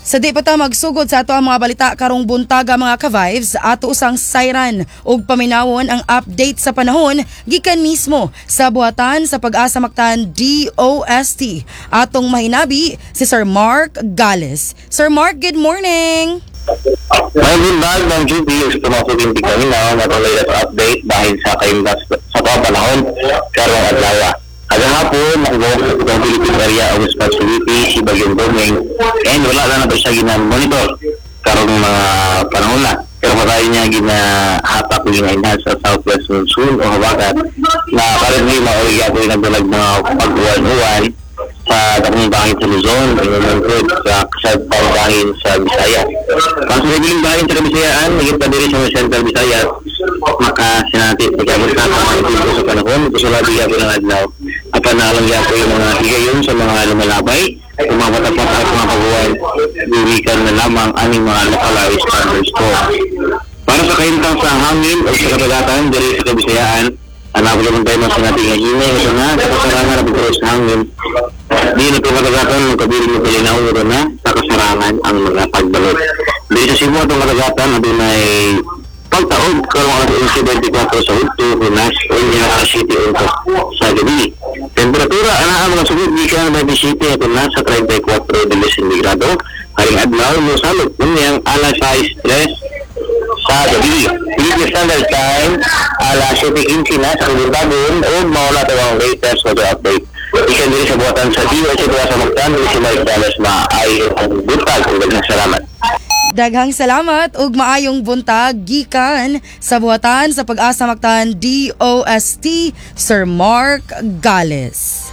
Sa di pa ta magsugod sa ato ang mga balita karong buntaga mga ka-vibes, ato usang siren ug paminawon ang update sa panahon gikan mismo sa buhatan sa Pag-asa Mactan DOST. Atong mahinabi si Sir Mark Gales. Sir Mark, good morning! May bundag ng GP sa mga kulintig kami na natuloy at update dahil sa kaimdas sa panahon karong adlaw. Kada hapon, nag-go sa Philippine Area of Responsibility si Bagyong Bomeng and wala na siya ginamonitor karong mga panahon na. Pero matayo niya ginahatak na sa Southwest Monsoon o habagat na currently mauriya po yung nagdalag mga pag-uwan-uwan sa dakong bangin sa Luzon, sa kasagpang bangin sa Visayas. Ang sinibiling bangin sa Visayaan, naging pa diri sa Central Visayas, makasinatid pagkakamit na mga ito sa panahon, ito sa labiya po ng adlaw. Apan naalangya po yung mga higayon sa mga lumalabay, yung mga patapat at mga pag-uwan, dumikan na lamang aming mga localized thunderstorm. Para sa kahintang sa hangin o sa kapagatan, diri sa Visayaan, anak ko naman tayo mas natin ang hinay ito na sa kasarangan na pagkakas sa hangin. Di na po katagatan ng kabilang ng palinaw ito na sa kasarangan ang mga pagbalot. Di sa Cebu itong katagatan na din ay pagtaog karong alas 24 sa Udto, Hunas, o yung City Unto sa gabi. Temperatura, ang mga sugod di ka na City ito na sa 34 degrees centigrado. Haring adlaw mo salot yung alas 6:03 sa gabi. Philippine Standard Time, alas 7:15 na sa Kabuntagon o mawala ito ang latest weather update. Ikan diri sa buhatan sa DOST sa Mactan, si Mike Dallas maayo ang buntag. Salamat. Daghang salamat ug maayong buntag gikan sa buhatan sa Pag-asa Mactan DOST, Sir Mark Gales.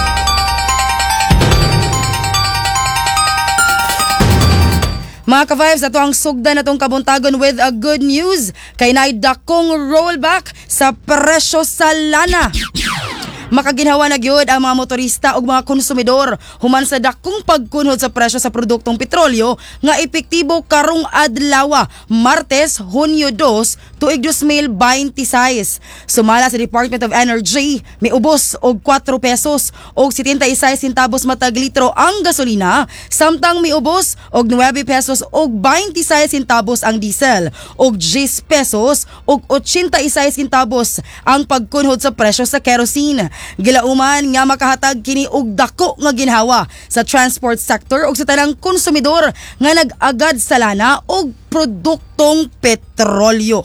Mga ka-vibes, ato ang sugdan natong kabuntagon with a good news kay naay dakong rollback sa presyo sa lana. Makaginhawa na gyud ang mga motorista ug mga konsumidor human sa dakong pagkunhod sa presyo sa produktong petrolyo nga epektibo karong adlaw, Martes, Hunyo 2, tuig 2026. Sumala sa Department of Energy, may ubos og 4 pesos og 76 centavos matag litro ang gasolina, samtang may ubos og 9 pesos og 26 centavos ang diesel og 10 pesos og 86 centavos ang pagkunhod sa presyo sa kerosene. Gilauman nga makahatag kini og dako nga ginhawa sa transport sector ug sa tanang konsumidor nga nag-agad sa lana og produktong petrolyo.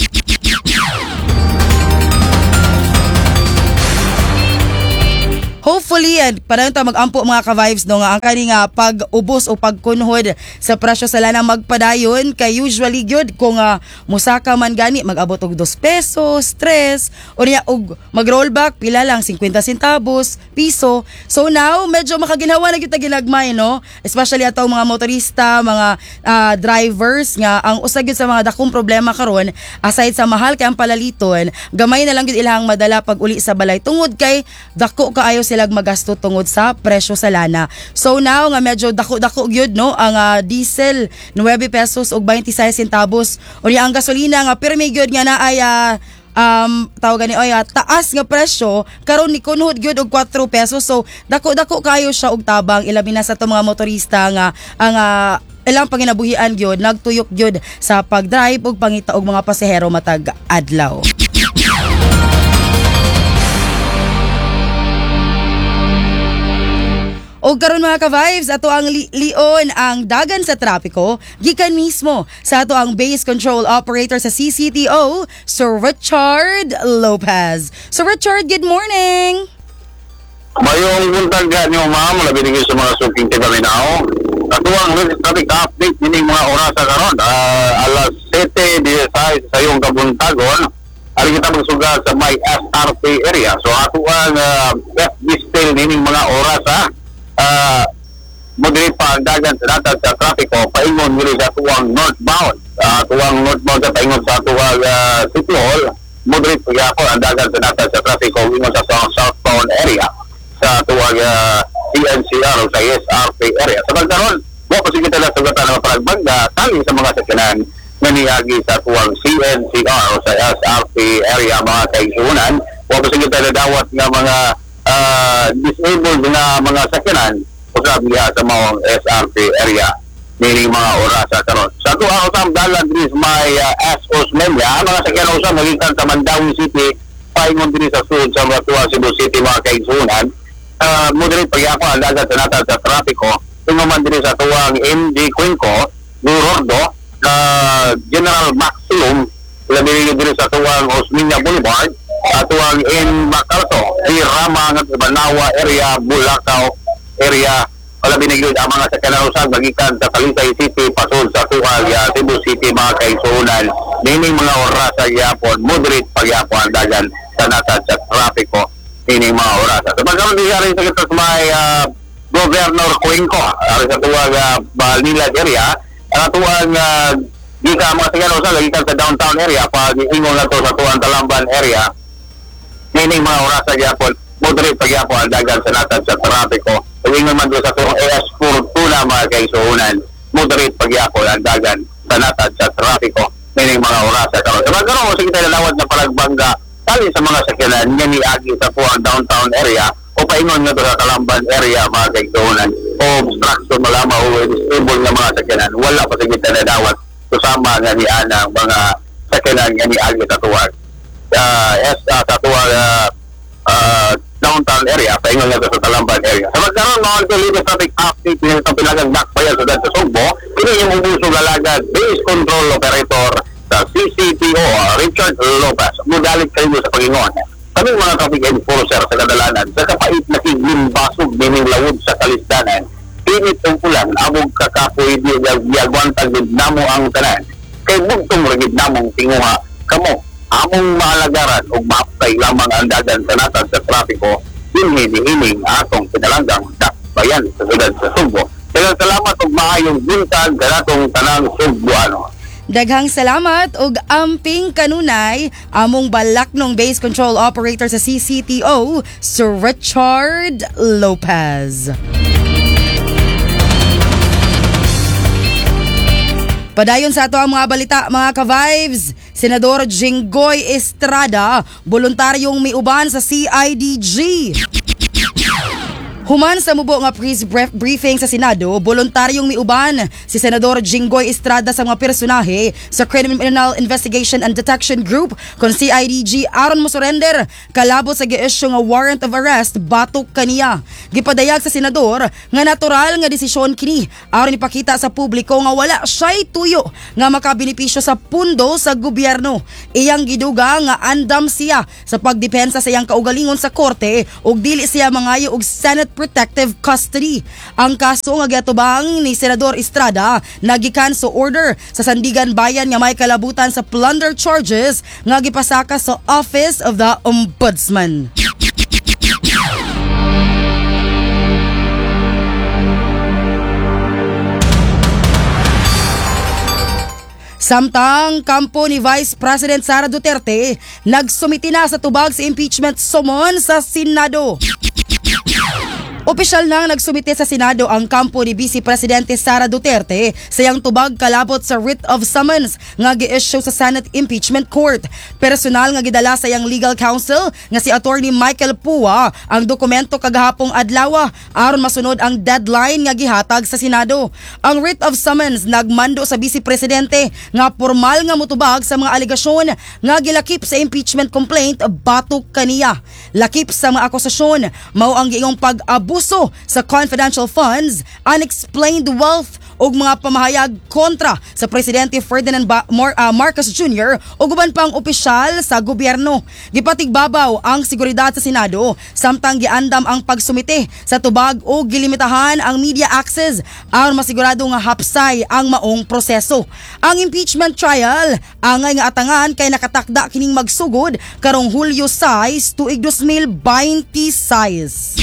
Hopefully, para ta mag-ampo mga ka-vibes no, nga ang kani nga pag-ubos o pagkunhod sa presyo sa lana magpadayon kay usually gyud kung musaka man gani mag-abot og 2 pesos, 3 o niya og mag-rollback pila lang 50 centavos, piso. So now medyo makaginhawa na gyud ta ginagmay no, especially ato mga motorista, mga drivers nga ang usa gyud sa mga dakong problema karon aside sa mahal kay ang palaliton, gamay na lang gyud ilahang madala pag uli sa balay tungod kay dako kaayo silag magasto tungod sa presyo sa lana. So now nga medyo dako-dako gyud no ang diesel 9 pesos og 26 centavos o ang gasolina nga pirmi gyud nga na ay tawagan ni taas nga presyo karon ni kunhod gyud og 4 pesos. So dako-dako kayo siya og tabang ilabi na sa to mga motorista nga ang ilang panginabuhian gyud nagtuyok gyud sa pagdrive ug pangita og mga pasahero matag adlaw. O karon mga ka-vibes, ato ang lion ang dagan sa trapiko, gikan mismo sa ato ang base control operator sa CCTO, Sir Richard Lopez. Sir Richard, good morning! Mayong buntag niyo ma'am, labi din sa mga suking tigaminaw. Ato ang traffic update nining mga oras sa karon, alas 7:16 sa iyong kabuntagon. Ali kita magsuga sa may SRP area. So ato ang FB nining mga oras moderate pa ang dagan sa dagat sa trapiko paingon nila sa tuwang northbound sa paingon sa tuwang City Hall. Moderate pa ako ang dagan sa dagat sa trapiko ingon sa southbound area sa tuwang CNCR o sa SRP area. Sa pagkaroon mo kasi kita na sugatan ng paragbagda tali sa mga sakyanan na niyagi sa tuwang CNCR o sa SRP area mga kaigsunan. Mo kasi kita na dawat ng mga disabled na mga sakyanan o sabi sa mga SRP area. nining mga orasa karon. Sa tuwa usab dalan diri may Esos Melia, mga sakyan usab magikan sa Mandawi City, paingon diri sa sulod sa Batuan, Cebu City mga kaigsunan. Moderate pag-ako ang dagat sa natal sa trapiko, tinguman diri sa tuwang MD Quinco, Lurordo, General Maximum, labi diri sa tuwang Osmeña Boulevard, sa tuwang in Macarto, di Rama, Banawa area, Bulacau area, wala binigod ang mga sakyanan usab magikan sa Talisay City, pasod sa tuwang Cebu City mga kaigsunan. Nining mga oras sa yapon, moderate pag-ako ang dagat sa natal sa trapiko, ini mga orasa. So, magkaroon din rin sa kitos may Governor Cuenco, sa tuwag Balnilad area, ang tuwag gika mga sigalo sa lagikan sa downtown area, pag ingon na to sa tuwang Talamban area, ini mga orasa yapon, moderate pagyapon ang dagan sa natal sa trapiko. So, ingon man doon sa tuwang AS Fortuna mga kaisunan, moderate pagyapon ang dagan sa natal sa trapiko, ini mga orasa. So, magkaroon mo sa kita nalawad na palagbangga tali sa mga sakyanan nga niagi sa puang downtown area o paingon nga to sa Talamban area mga kaigsunan o obstruction malama o disable nga mga sakyanan, wala pa sa kita na dawat susama nga ni anang mga sakyanan nga niagi sa tuwag sa tuwag downtown area, paingon nga to sa Talamban area. Sa magkaroon mga ulit traffic update nila sa pilagang dakbayan sa sa Sugbo, kini yung ubuso galagad base control operator sa CCTO Richard Lopez. Mudalit kayo sa Panginoon. Kaming mga traffic enforcer sa kadalanan sa kapait na basog dining lawod sa kalisdanan, pinit ang ulan abog kakapoy di yagwantag din namo ang tanan kay bugtong rigid namong tinguha kamo among maalagaran o mapkay lamang ang dagan sa natal sa trapiko hinhi-hining atong pinalanggang dakbayan sa sudad sa Sugbo. Kaya salamat og maayong buntag sa natong tanang Sugboano. Daghang salamat ug amping kanunay among balaknong base control operator sa CCTO, Sir Richard Lopez. Padayon sa ato ang mga balita mga ka-vibes. Senador Jinggoy Estrada, voluntaryong miuban sa CIDG. Human sa mubo nga press briefing sa Senado, voluntaryong miuban si Senador Jinggoy Estrada sa mga personahe sa Criminal Investigation and Detection Group kon CIDG aron mo surrender kalabot sa gi-issue nga warrant of arrest batok kaniya. Gipadayag sa senador nga natural nga desisyon kini aron ipakita sa publiko nga wala siya'y tuyo nga makabenepisyo sa pundo sa gobyerno. Iyang giduga nga andam siya sa pagdepensa sa iyang kaugalingon sa korte ug dili siya mangayo og Senate protective custody. Ang kaso nga giatubang ni Senador Estrada nagikan sa order sa Sandigan Bayan nga may kalabutan sa plunder charges nga gipasaka sa Office of the Ombudsman. Samtang kampo ni Vice President Sara Duterte nagsumiti na sa tubag sa impeachment summon sa Senado. Opisyal nang nagsumite sa Senado ang kampo ni Vice Presidente Sara Duterte sa iyang tubag kalabot sa writ of summons nga gi-issue sa Senate Impeachment Court. Personal nga gidala sa iyang legal counsel nga si Attorney Michael Pua ang dokumento kagahapong adlaw aron masunod ang deadline nga gihatag sa Senado. Ang writ of summons nagmando sa Vice Presidente nga formal nga mutubag sa mga alegasyon nga gilakip sa impeachment complaint batok kaniya. Lakip sa mga akusasyon mao ang giingong pag-abuso sa confidential funds, unexplained wealth ug mga pamahayag kontra sa Presidente Ferdinand Marcos Jr. ug uban pang opisyal sa gobyerno. Gipatigbabaw ang seguridad sa Senado samtang giandam ang pagsumite sa tubag o gilimitahan ang media access aron masigurado nga hapsay ang maong proseso. Ang impeachment trial angay nga atangan kay nakatakda kining magsugod karong Hulyo 6 tuig 2026.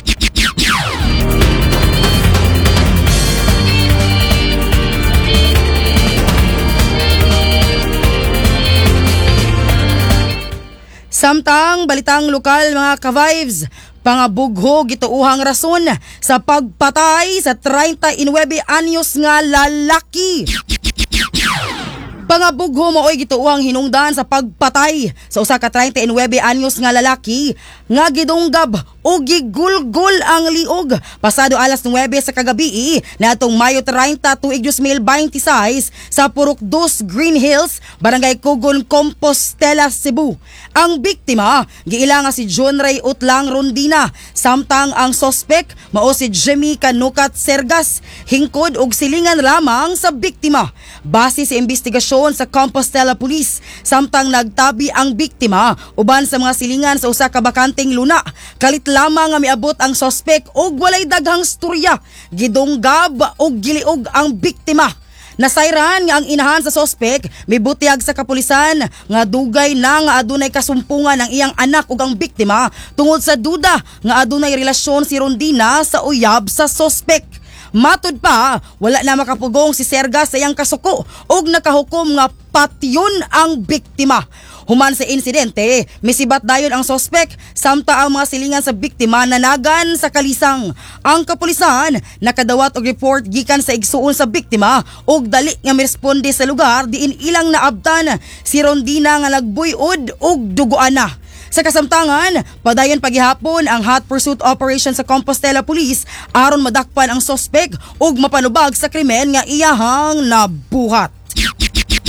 Samtang balitang lokal mga ka-vibes, pangabugho gituuhang rason sa pagpatay sa 39 anyos nga lalaki. Pangabugho maoy gituuhang hinungdan sa pagpatay sa usa ka 39 anyos nga lalaki nga gidunggab o gigulgol ang liog. Pasado alas 9 sa kagabi na atong Mayo 30 tuig 2026 sa Purok 2 Green Hills, Barangay Kugon, Compostela, Cebu. Ang biktima giila nga si John Ray Utlang Rondina, samtang ang sospek mao si Jimmy Kanukat Sergas, hingkod og silingan lamang sa biktima. Base sa investigasyon sa Compostela Police, samtang nagtabi ang biktima uban sa mga silingan sa usa ka bakanteng luna, kalit lamang nga miabot ang sospek og walay daghang storya, gidunggab og giliog ang biktima. Nasayran nga ang inahan sa sospek mibutyag sa kapulisan nga dugay na nga adunay kasumpungan ang iyang anak ug ang biktima tungod sa duda nga adunay relasyon si Rondina sa uyab sa sospek. Matud pa, wala na makapugong si Sergas sa iyang kasuko ug nakahukom nga patyon ang biktima. Human sa insidente, misibat dayon ang sospek samta ang mga silingan sa biktima nanagan sa kalisang. Ang kapulisan nakadawat og report gikan sa igsuon sa biktima ug dali nga miresponde sa lugar diin ilang naabtan si Rondina nga nagbuyod og duguan na. Sa kasamtangan, padayon paghihapon ang hot pursuit operation sa Compostela Police aron madakpan ang sospek ug mapanubag sa krimen nga iyahang nabuhat.